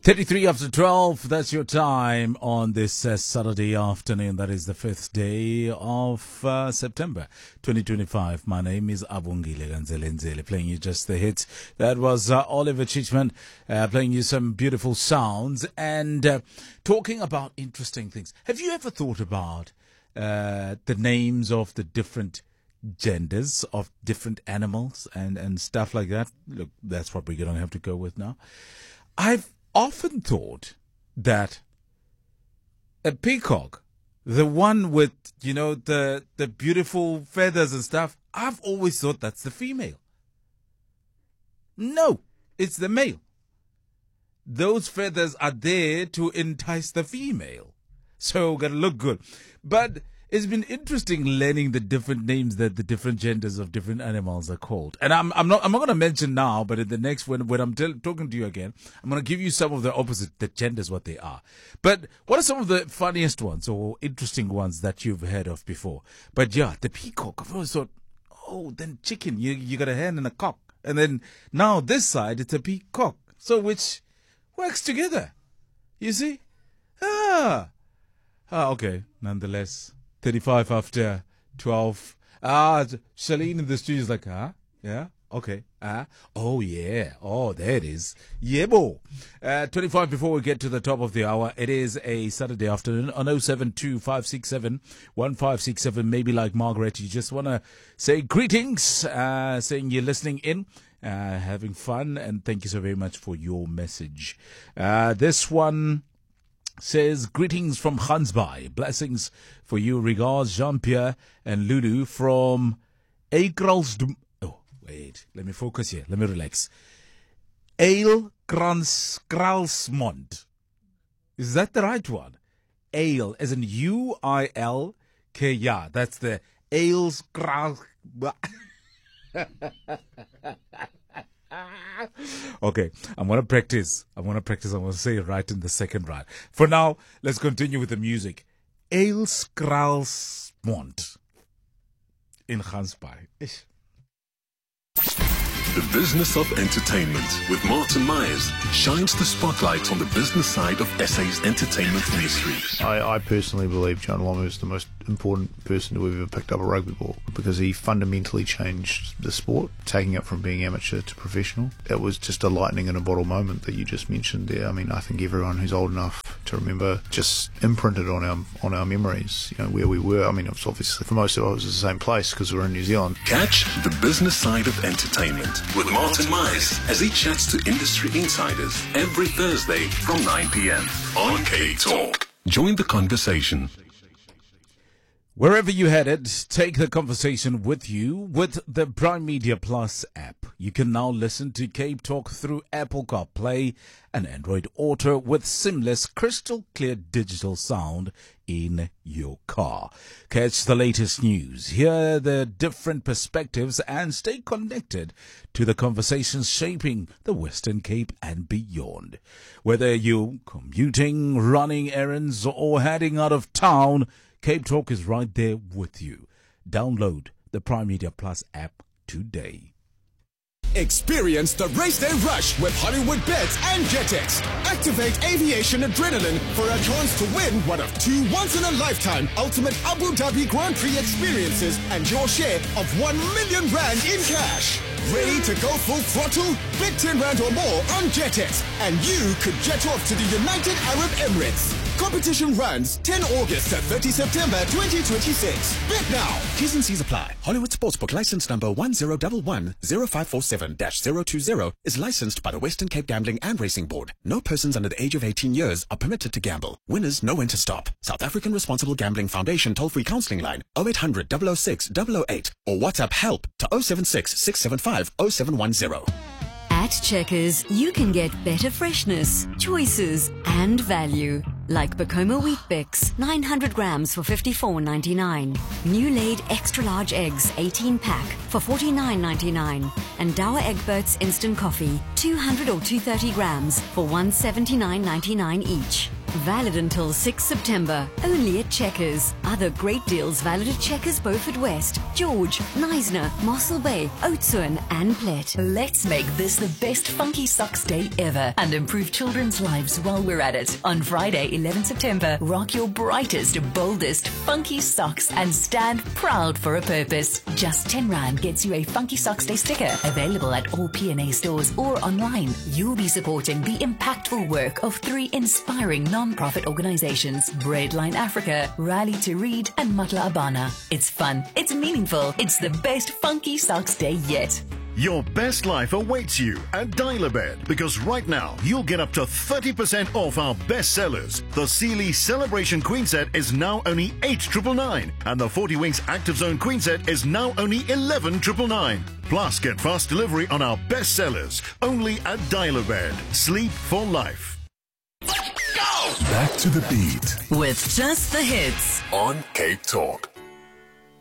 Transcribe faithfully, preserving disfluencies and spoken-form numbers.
thirty-three after twelve, that's your time on this uh, Saturday afternoon. That is the fifth day of uh, September twenty twenty-five. My name is Abungile Ganzelenzele, playing you just the hits. That was uh, Oliver Chichman uh, playing you some beautiful sounds and uh, talking about interesting things. Have you ever thought about uh, the names of the different genders of different animals and, and stuff like that? Look, that's what we're going to have to go with now. I've often thought that a peacock, the one with, you know, the the beautiful feathers and stuff, I've always thought that's the female. No, it's the male. Those feathers are there to entice the female. So gotta look good. But it's been interesting learning the different names that the different genders of different animals are called. And I'm I'm not I'm not going to mention now, but in the next when when I'm tell, talking to you again, I'm going to give you some of the opposite, the genders, what they are. But what are some of the funniest ones or interesting ones that you've heard of before? But yeah, the peacock, I've always thought, oh, then chicken, you you got a hen and a cock. And then now this side, it's a peacock. So which works together. You see? Ah. Ah, okay. Nonetheless. thirty-five after twelve. Ah, Charlene in the studio is like, ah, yeah, okay, ah, oh yeah, oh, there it is. Yebo. Uh, twenty-five before we get to the top of the hour. It is a Saturday afternoon on oh seven two, five six seven, one five six seven. Maybe like Margaret, you just want to say greetings, uh, saying you're listening in, uh, having fun, and thank you so very much for your message. Uh, this one says, greetings from Gansbaai. Blessings for you. Regards, Jean-Pierre and Lulu from Ekralsdom. Oh, wait. Let me focus here. Let me relax. Ale Kralsmond. Is that the right one? Ale, as in U I L K. Yeah, that's the Ales Kral. Okay, I'm going to practice. I'm going to practice. I'm going to say it right in the second round. For now, let's continue with the music. Eilskralsmond in Gansbaai. The Business of Entertainment with Martin Myers shines the spotlight on the business side of S A's entertainment industry. I, I personally believe John Lomu is the most important person to have ever picked up a rugby ball because he fundamentally changed the sport, taking it from being amateur to professional. It was just a lightning in a bottle moment that you just mentioned there. I mean, I think everyone who's old enough to remember just imprinted on our on our memories, you know, where we were. I mean, it was obviously, for most of us, it was the same place because we were in New Zealand. Catch the business side of entertainment with Martin Myers as he chats to industry insiders every Thursday from nine p.m. on K Talk. Join the conversation. Wherever you headed, take the conversation with you with the Prime Media Plus app. You can now listen to Cape Talk through Apple CarPlay and Android Auto with seamless, crystal clear digital sound in your car. Catch the latest news, hear the different perspectives, and stay connected to the conversations shaping the Western Cape and beyond. Whether you're commuting, running errands, or heading out of town, Cape Talk is right there with you. Download the Prime Media Plus app today. Experience the race day rush with Hollywood Bets and Jetex. Activate aviation adrenaline for a chance to win one of two once-in-a-lifetime ultimate Abu Dhabi Grand Prix experiences and your share of one million rand in cash. Ready to go full throttle? Bet ten rand or more on Jetex and you could jet off to the United Arab Emirates. Competition runs ten August to thirty September twenty twenty-six. Bet now. T's and C's apply. Hollywood Sportsbook license number one zero one one zero five four seven dash zero two zero is licensed by the Western Cape Gambling and Racing Board. No persons under the age of eighteen years are permitted to gamble. Winners know when to stop. South African Responsible Gambling Foundation toll-free counseling line oh eight hundred, double oh six, double oh eight or WhatsApp help to oh seven six, six seven five, oh seven one zero. At Checkers, you can get better freshness, choices, and value. Like Bacoma Wheat Bix, nine hundred grams for fifty-four ninety-nine. New laid extra large eggs, eighteen pack for forty-nine ninety-nine. And Dower Egberts instant coffee, two hundred or two hundred thirty grams for one seventy-nine ninety-nine each. Valid until sixth September. Only at Checkers. Other great deals valid at Checkers Beaufort West, George, Neisner, Mossel Bay, Oudtshoorn and Plet. Let's make this the best Funky Socks Day ever and improve children's lives while we're at it. On Friday, eleventh September, rock your brightest, boldest Funky Socks and stand proud for a purpose. Just ten rand gets you a Funky Socks Day sticker, available at all P and A stores or online. You'll be supporting the impactful work of three inspiring non-profit organizations, Breadline Africa, Rally to Read and Matla Abana. It's fun, it's meaningful, it's the best Funky Socks Day yet. Your best life awaits you at Dial-A-Bed, because right now you'll get up to thirty percent off our best sellers. The Sealy Celebration Queen Set is now only eight nine nine nine and the forty Winks Active Zone Queen Set is now only eleven nine nine nine. Plus, get fast delivery on our best sellers only at Dial-A-Bed. Sleep for life. Back to the beat With just the hits. on Cape Talk.